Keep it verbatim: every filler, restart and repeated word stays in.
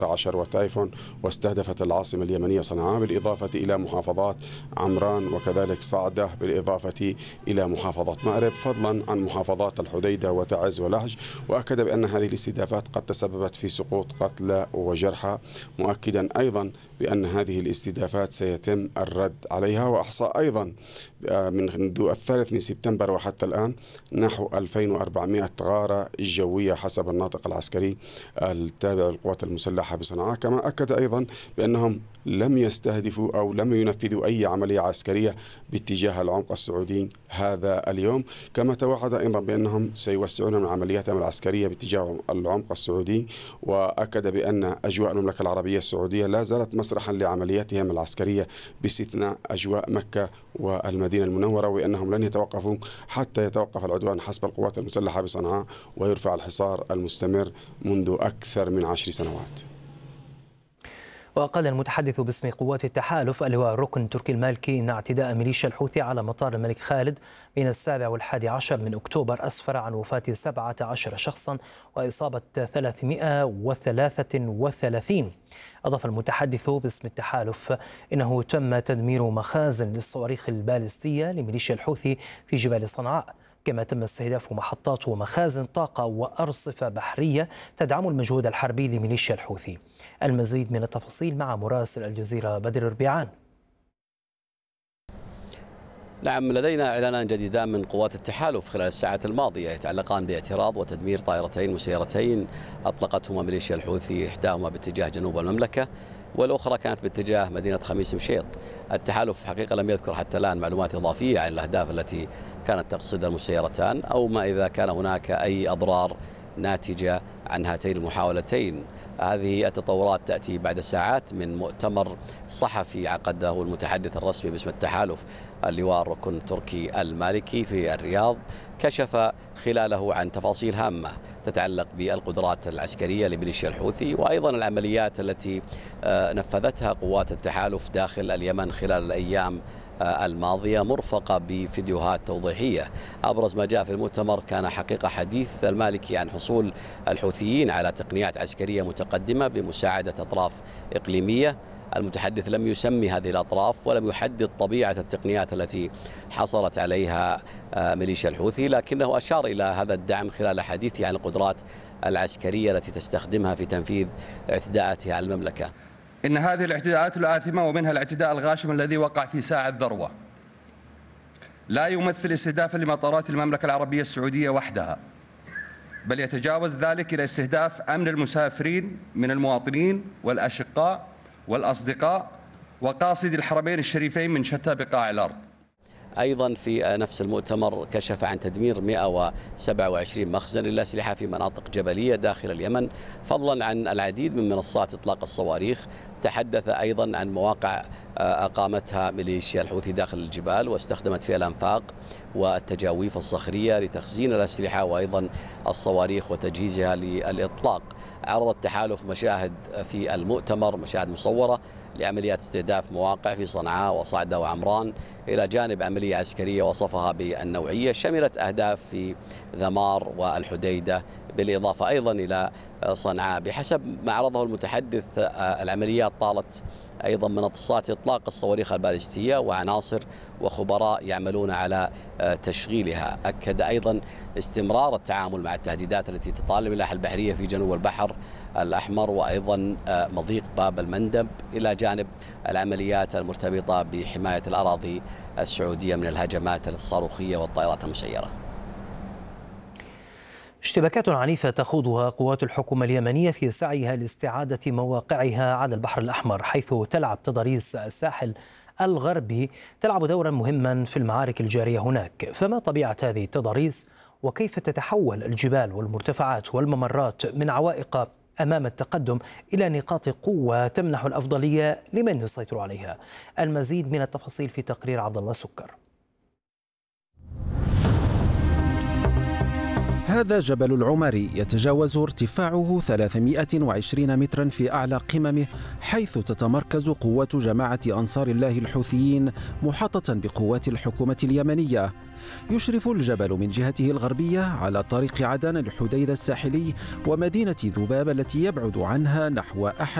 عشر وتايفون، واستهدفت العاصمة اليمنية صنعاء بالإضافة إلى محافظات عمران وكذلك صعدة بالإضافة إلى محافظة مأرب، فضلا عن محافظات الحديدة وتعز ولهج. وأكد بأن هذه الاستهدافات قد تسببت في سقوط قتلى وجرحى، مؤكدا أيضا بأن هذه الاستهدافات سيتم الرد عليها. وأحصى أيضا منذ الثالث من سبتمبر وحتى الآن نحو ألفين وأربعمائة غارة جوية حسب الناطق العسكري التابع للقوات المسلحة بصنعاء. كما أكد أيضا بأنهم لم يستهدفوا أو لم ينفذوا أي عملية عسكرية باتجاه العمق السعودي هذا اليوم. كما توعد أيضا بأنهم سيوسعون من عملياتهم العسكرية باتجاه العمق السعودي، وأكد بأن أجواء المملكة العربية السعودية لا زالت مسرحا لعملياتهم العسكرية باستثناء أجواء مكة والمدينة المنورة، وأنهم لن يتوقفوا حتى يتوقف العدوان حسب القوات المسلحة بصنعاء ويرفع الحصار المستمر منذ أكثر من عشر سنوات. وقال المتحدث باسم قوات التحالف اللواء الركن تركي المالكي إن اعتداء ميليشيا الحوثي على مطار الملك خالد بين السابع والحادي عشر من أكتوبر أسفر عن وفاة سبعة عشر شخصا وإصابة ثلاثمائة وثلاثة وثلاثين. أضاف المتحدث باسم التحالف إنه تم تدمير مخازن للصواريخ البالستية لميليشيا الحوثي في جبال صنعاء، كما تم استهداف محطات ومخازن طاقة وأرصفة بحرية تدعم المجهود الحربي لميليشيا الحوثي. المزيد من التفاصيل مع مراسل الجزيرة بدر ربيعان. نعم، لدينا إعلانان جديدان من قوات التحالف خلال الساعات الماضية يتعلقان باعتراض وتدمير طائرتين مسيرتين أطلقتهما ميليشيا الحوثي، إحداهما باتجاه جنوب المملكة والأخرى كانت باتجاه مدينة خميس مشيط. التحالف حقيقة لم يذكر حتى الآن معلومات إضافية عن الأهداف التي كانت تقصدها المسيرتان أو ما إذا كان هناك أي أضرار ناتجة عن هاتين المحاولتين. هذه التطورات تأتي بعد ساعات من مؤتمر صحفي عقده المتحدث الرسمي باسم التحالف اللواء الركن تركي المالكي في الرياض، كشف خلاله عن تفاصيل هامة تتعلق بالقدرات العسكرية لميليشيا الحوثي وأيضا العمليات التي نفذتها قوات التحالف داخل اليمن خلال الأيام الماضية، مرفقة بفيديوهات توضيحية. أبرز ما جاء في المؤتمر كان حقيقة حديث المالكي عن حصول الحوثيين على تقنيات عسكرية متقدمة بمساعدة أطراف إقليمية. المتحدث لم يسمي هذه الأطراف ولم يحدد طبيعة التقنيات التي حصلت عليها ميليشيا الحوثي، لكنه أشار إلى هذا الدعم خلال حديثه عن القدرات العسكرية التي تستخدمها في تنفيذ اعتداءاتها على المملكة. إن هذه الاعتداءات الآثمة ومنها الاعتداء الغاشم الذي وقع في ساعة ذروة لا يمثل استهدافا لمطارات المملكة العربية السعودية وحدها، بل يتجاوز ذلك إلى استهداف أمن المسافرين من المواطنين والأشقاء والأصدقاء وقاصدي الحرمين الشريفين من شتى بقاع الأرض. أيضا في نفس المؤتمر كشف عن تدمير مئة وسبعة وعشرين مخزن للأسلحة في مناطق جبلية داخل اليمن، فضلا عن العديد من منصات إطلاق الصواريخ. تحدث أيضا عن مواقع أقامتها ميليشيا الحوثي داخل الجبال واستخدمت فيها الأنفاق والتجاويف الصخرية لتخزين الأسلحة وأيضا الصواريخ وتجهيزها للإطلاق. عرض التحالف مشاهد في المؤتمر، مشاهد مصورة لعمليات استهداف مواقع في صنعاء وصعدة وعمران، إلى جانب عملية عسكرية وصفها بالنوعية شملت أهداف في ذمار والحديدة، بالإضافة أيضا إلى صنعاء. بحسب ما عرضه المتحدث العمليات طالت أيضا منصات إطلاق الصواريخ البالستية وعناصر وخبراء يعملون على تشغيلها. أكد أيضا استمرار التعامل مع التهديدات التي تطال الملاحة البحرية في جنوب البحر الأحمر وأيضا مضيق باب المندب، إلى جانب العمليات المرتبطة بحماية الأراضي السعودية من الهجمات الصاروخية والطائرات المسيرة. اشتباكات عنيفة تخوضها قوات الحكومة اليمنية في سعيها لاستعادة مواقعها على البحر الأحمر، حيث تلعب تضاريس الساحل الغربي تلعب دورا مهما في المعارك الجارية هناك. فما طبيعة هذه التضاريس وكيف تتحول الجبال والمرتفعات والممرات من عوائق أمام التقدم إلى نقاط قوة تمنح الأفضلية لمن يسيطر عليها؟ المزيد من التفاصيل في تقرير عبد الله سكر. هذا جبل العمري يتجاوز ارتفاعه ثلاثمائة وعشرين مترا في أعلى قممه، حيث تتمركز قوات جماعة أنصار الله الحوثيين محاطة بقوات الحكومة اليمنية. يشرف الجبل من جهته الغربية على طريق عدن الحديدة الساحلي ومدينة ذباب التي يبعد عنها نحو أحد